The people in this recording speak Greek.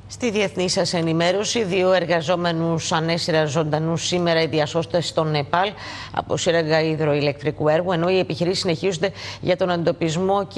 Στη διεθνή σας ενημέρωση, 2 εργαζόμενους ανέσυραν ζωντανούς σήμερα οι διασώστες στο Νεπάλ από σύραγγα υδροηλεκτρικού έργου, ενώ οι επιχειρήσεις συνεχίζονται για τον εντοπισμό